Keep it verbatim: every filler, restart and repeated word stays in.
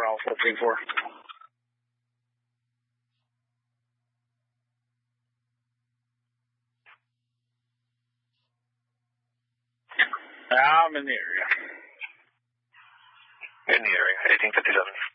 Alpha three four. I'm in the area. In the area, eighteen fifty-seven.